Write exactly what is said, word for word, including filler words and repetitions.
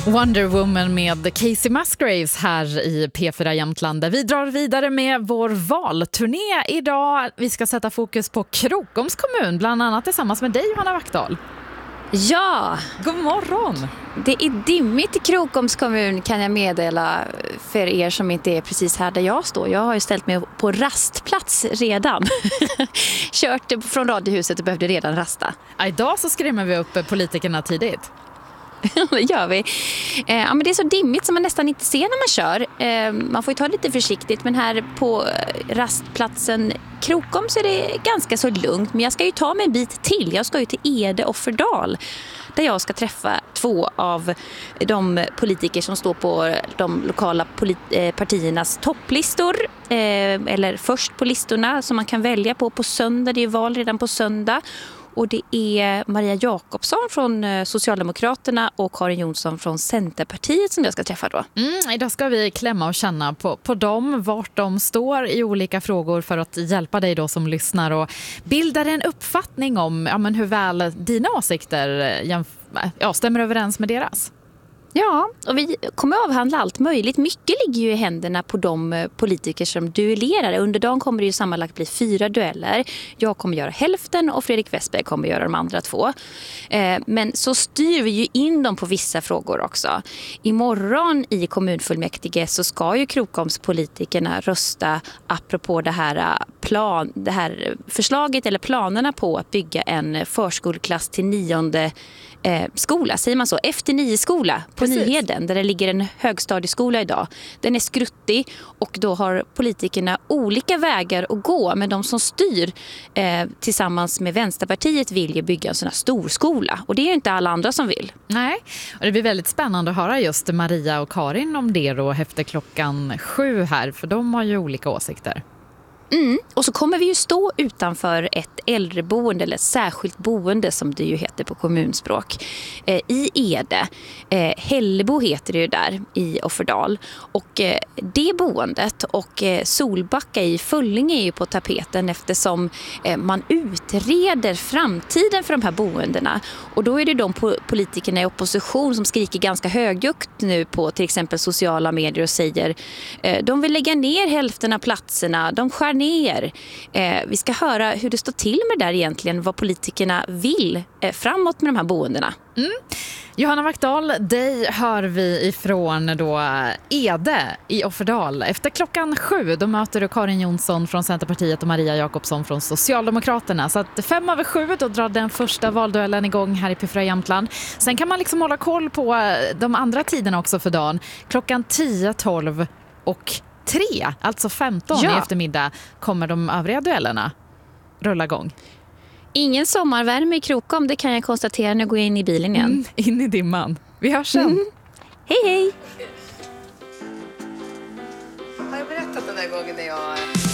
Wonder Woman med Casey Musgraves här i P fyra Jämtland. Vi drar vidare med vår valturné idag. Vi ska sätta fokus på Krokoms kommun, bland annat tillsammans med dig, Johanna Wackdahl. Ja, god morgon. Det är dimmigt i Krokoms kommun, kan jag meddela för er som inte är precis här där jag står. Jag har ju ställt mig på rastplats redan. Kört från radiohuset och behövde redan rasta. Idag så skrämmer vi upp politikerna tidigt. Det gör vi. Eh, ja, men det är så dimmigt som man nästan inte ser när man kör. Eh, man får ju ta lite försiktigt, men här på rastplatsen Krokom så är det ganska så lugnt. Men jag ska ju ta mig en bit till. Jag ska ju till Ede och Fördal, där jag ska träffa två av de politiker som står på de lokala polit- partiernas topplistor. Eh, eller först på listorna som man kan välja på på söndag. Det är val redan på söndag. Och det är Maria Jakobsson från Socialdemokraterna och Karin Jonsson från Centerpartiet som jag ska träffa då. Mm, idag ska vi klämma och känna på, på dem, vart de står i olika frågor för att hjälpa dig då som lyssnar och bilda en uppfattning om ja, men hur väl dina åsikter jämf- ja, stämmer överens med deras. Ja, och vi kommer avhandla allt möjligt. Mycket ligger ju i händerna på de politiker som duellerar. Under dagen kommer det ju sammanlagt bli fyra dueller. Jag kommer göra hälften och Fredrik Westberg kommer göra de andra två. Eh, men så styr vi ju in dem på vissa frågor också. Imorgon i kommunfullmäktige så ska ju Krokoms politikerna rösta apropå det här, plan, det här förslaget eller planerna på att bygga en förskoleklass till nionde Eh, skola, säger man så, efter nio skola på Precis. Nyheden, där det ligger en högstadieskola idag. Den är skruttig och då har politikerna olika vägar att gå, men de som styr eh, tillsammans med Vänsterpartiet vill ju bygga en sån här storskola, och det är ju inte alla andra som vill. Nej, och det blir väldigt spännande att höra just Maria och Karin om det då efter klockan sju här, för de har ju olika åsikter. Mm. Och så kommer vi ju stå utanför ett äldreboende eller särskilt boende som det ju heter på kommunspråk eh, i Ede. Eh, Hällebo heter det ju där i Offerdal. Och eh, det boendet och eh, Solbacka i Föllinge är ju på tapeten eftersom eh, man utreder framtiden för de här boendena. Och då är det de po- politikerna i opposition som skriker ganska högljutt nu på till exempel sociala medier och säger eh, de vill lägga ner hälften av platserna, de skär ner. Eh, vi ska höra hur det står till med där egentligen, vad politikerna vill eh, framåt med de här boendena. Mm. Johanna Wackdahl, dig hör vi ifrån då Ede i Offerdal. Efter klockan sju då möter du Karin Jonsson från Centerpartiet och Maria Jakobsson från Socialdemokraterna. Så att fem över sju då drar den första valduellen igång här i P fyra Jämtland. Sen kan man liksom hålla koll på de andra tiderna också för dagen. Klockan tio, tolv och tre, alltså femton ja. I eftermiddag kommer de övriga duellerna rulla igång. Ingen sommarvärme i Krokom, det kan jag konstatera när jag går in i bilen igen. Mm, in i dimman. Vi hörs sen. Mm. Hej hej! Har jag berättat den där gången när jag